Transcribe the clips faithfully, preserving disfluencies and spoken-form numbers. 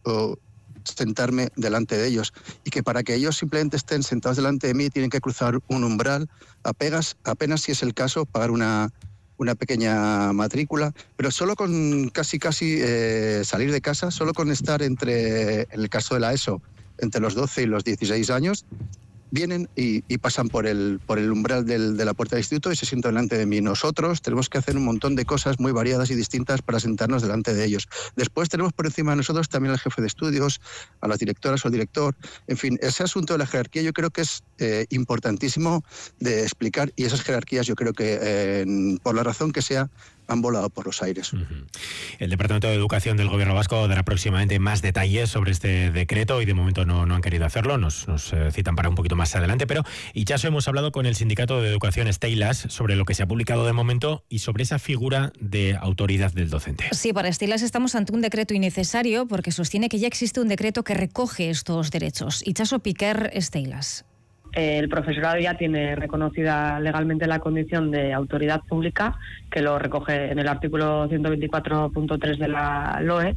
o, sentarme delante de ellos, y que para que ellos simplemente estén sentados delante de mí tienen que cruzar un umbral, apenas, apenas si es el caso, pagar una, una pequeña matrícula, pero solo con casi casi eh, salir de casa, solo con estar entre, en el caso de la ESO, entre los doce y los dieciséis años, vienen y, y pasan por el, por el umbral del, de la puerta del instituto y se sientan delante de mí. Nosotros tenemos que hacer un montón de cosas muy variadas y distintas para sentarnos delante de ellos. Después tenemos por encima de nosotros también al jefe de estudios, a las directoras o al director. En fin, ese asunto de la jerarquía yo creo que es eh, importantísimo de explicar, y esas jerarquías yo creo que eh, por la razón que sea han volado por los aires. Uh-huh. El Departamento de Educación del Gobierno Vasco dará próximamente más detalles sobre este decreto y de momento no, no han querido hacerlo, nos, nos eh, citan para un poquito más adelante, pero Itxaso, hemos hablado con el Sindicato de Educación Steilas sobre lo que se ha publicado de momento y sobre esa figura de autoridad del docente. Sí, para Steilas estamos ante un decreto innecesario porque sostiene que ya existe un decreto que recoge estos derechos. Itxaso Piquer, Steilas. El profesorado ya tiene reconocida legalmente la condición de autoridad pública, que lo recoge en el artículo ciento veinticuatro punto tres de la L O E,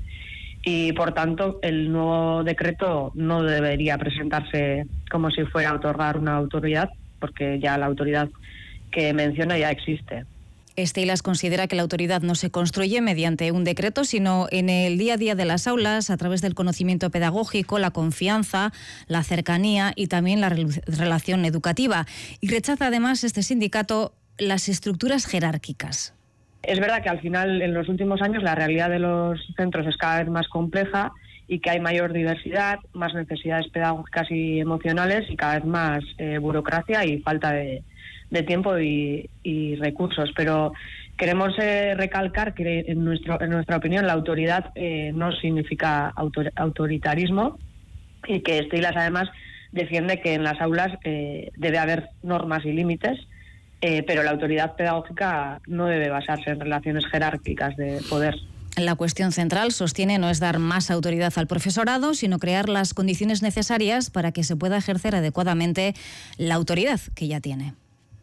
y por tanto el nuevo decreto no debería presentarse como si fuera a otorgar una autoridad, porque ya la autoridad que menciona ya existe. Steilas considera que la autoridad no se construye mediante un decreto, sino en el día a día de las aulas, a través del conocimiento pedagógico, la confianza, la cercanía y también la re- relación educativa. Y rechaza además este sindicato las estructuras jerárquicas. Es verdad que al final, en los últimos años, la realidad de los centros es cada vez más compleja y que hay mayor diversidad, más necesidades pedagógicas y emocionales y cada vez más eh, burocracia y falta de... de tiempo y, y recursos, pero queremos eh, recalcar que en, nuestro, en nuestra opinión la autoridad eh, no significa autor, autoritarismo, y que Steilas además defiende que en las aulas eh, debe haber normas y límites, eh, pero la autoridad pedagógica no debe basarse en relaciones jerárquicas de poder. La cuestión central, sostiene, no es dar más autoridad al profesorado, sino crear las condiciones necesarias para que se pueda ejercer adecuadamente la autoridad que ya tiene.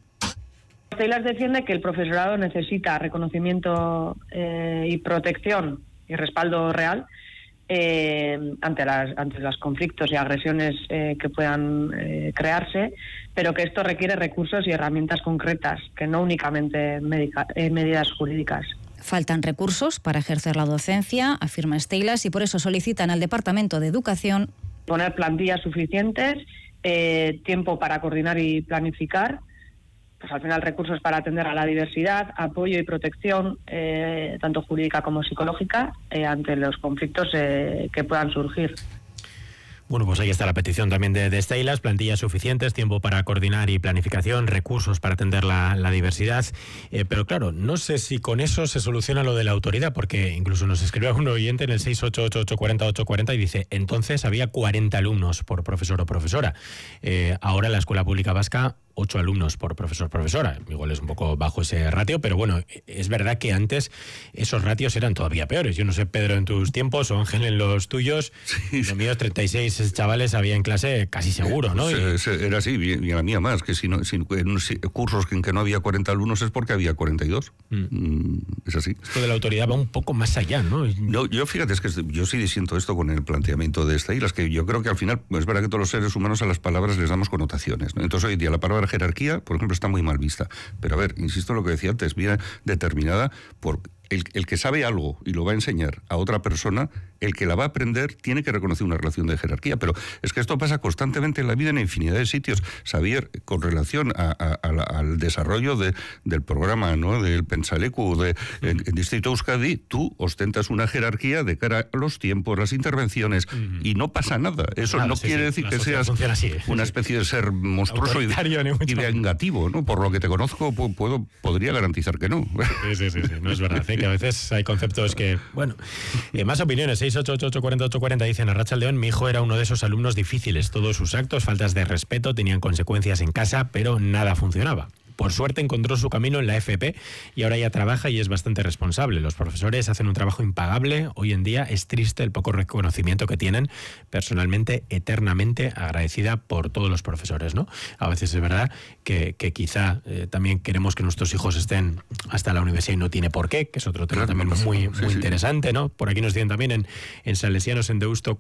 Steilas defiende que el profesorado necesita reconocimiento eh, y protección y respaldo real eh, ante las ante los conflictos y agresiones eh, que puedan eh, crearse, pero que esto requiere recursos y herramientas concretas, que no únicamente medica, eh, medidas jurídicas. Faltan recursos para ejercer la docencia, afirma Steilas, y por eso solicitan al Departamento de Educación poner plantillas suficientes, eh, tiempo para coordinar y planificar, pues al final recursos para atender a la diversidad, apoyo y protección, eh, tanto jurídica como psicológica, eh, ante los conflictos eh, que puedan surgir. Bueno, pues ahí está la petición también de, de Steilas, plantillas suficientes, tiempo para coordinar y planificación, recursos para atender la, la diversidad. Eh, pero claro, no sé si con eso se soluciona lo de la autoridad, porque incluso nos escribió un oyente en el seis ocho ocho ocho cuatro cero ocho cuatro cero y dice, entonces había cuarenta alumnos por profesor o profesora. Eh, ahora en la escuela pública vasca, ocho alumnos por profesor o profesora. Igual es un poco bajo ese ratio, pero bueno, es verdad que antes esos ratios eran todavía peores. Yo no sé, Pedro, en tus tiempos, o Ángel en los tuyos, sí, los míos treinta y seis chavales había en clase casi seguro, ¿no? Pues, y... Era así, y la mía más, que si, no, si en cursos en que no había cuarenta alumnos es porque había cuarenta y dos. Mm. Es así. Esto de la autoridad va un poco más allá, ¿no? No, yo fíjate, es que yo sí siento esto con el planteamiento de Steilas, que yo creo que al final, es verdad que todos los seres humanos a las palabras les damos connotaciones, ¿no? Entonces hoy día la palabra jerarquía, por ejemplo, está muy mal vista. Pero a ver, insisto en lo que decía antes, viene determinada por el, el que sabe algo y lo va a enseñar a otra persona, el que la va a aprender tiene que reconocer una relación de jerarquía. Pero es que esto pasa constantemente en la vida en infinidad de sitios. Xavier, con relación a, a, a la, al desarrollo de, del programa, ¿no?, del Pensalecu, de, en, en Distrito Euskadi, tú ostentas una jerarquía de cara a los tiempos, las intervenciones, uh-huh. y no pasa nada. Eso claro, no sí, quiere sí, decir que seas así, ¿eh? una especie de ser monstruoso y, y vengativo, ¿no? Por lo que te conozco, puedo, podría garantizar que no. Sí, sí, sí, sí. No es verdad, ¿eh? Que a veces hay conceptos que... Bueno, eh, más opiniones, seis ocho ocho ocho cuatro ocho cuatro cero dicen, Arratsaldeon, mi hijo era uno de esos alumnos difíciles, todos sus actos, faltas de respeto, tenían consecuencias en casa, pero nada funcionaba. Por suerte encontró su camino en la F P y ahora ya trabaja y es bastante responsable. Los profesores hacen un trabajo impagable. Hoy en día es triste el poco reconocimiento que tienen. Personalmente, eternamente agradecida por todos los profesores, ¿no? A veces es verdad que, que quizá eh, también queremos que nuestros hijos estén hasta la universidad y no tiene por qué, que es otro tema claro, también muy, muy sí, interesante, ¿no? Por aquí nos dicen también en, en Salesianos en Deusto